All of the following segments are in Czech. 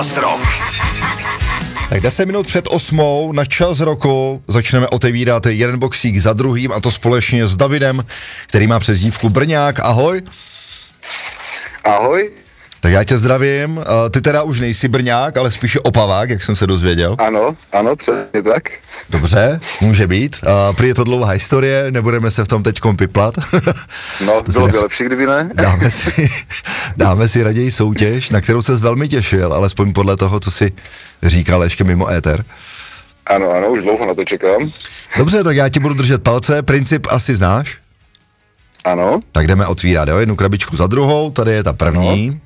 Rock. Tak 10 minut před 8 na Čas roku začneme otevírat jeden boxík za druhým, a to společně s Davidem, který má přezdívku Brňák. Ahoj. Ahoj. Tak já tě zdravím. Ty teda už nejsi Brňák, ale spíše Opavák, jak jsem se dozvěděl. Ano, přesně tak. Dobře, může být. Prý je to dlouhá historie, nebudeme se v tom teďkom piplat. No, bylo by lepší, kdyby ne. Dáme si raději soutěž, na kterou ses velmi těšil, alespoň podle toho, co jsi říkal ještě mimo éter. Ano, už dlouho na to čekám. Dobře, tak já ti budu držet palce, princip asi znáš? Ano. Tak jdeme otvírat, jo, jednu krabičku za druhou, tady je ta první. No.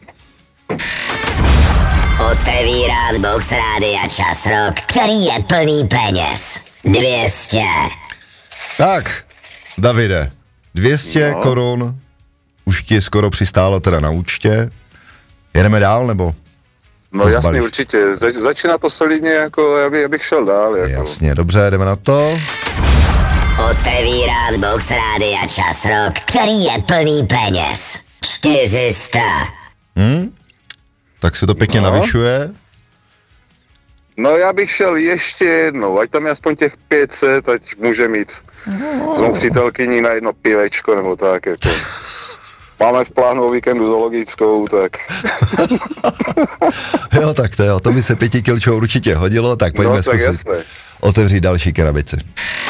Otevírat box Rádia Čas Rock, který je plný peněz. 200. Tak, Davide, 200 korun, už ti skoro přistálo teda na účtě. Jedeme dál, nebo? No jasně, určitě. Začíná to solidně, jako já bych šel dál. Jako. Jasně, dobře, jdeme na to. Otevírat box Rádia Čas Rock, který je plný peněz. 400. Tak se to pěkně navyšuje. No já bych šel ještě jednou, ať tam je aspoň těch 500, ať může mít s mou přítelkyní na jedno pivečko nebo tak, jako. Máme v plánu o víkendu zoologickou, tak. Jo, tak to by se 5 kilčů určitě hodilo, tak pojďme tak zkusit otevřít další krabici.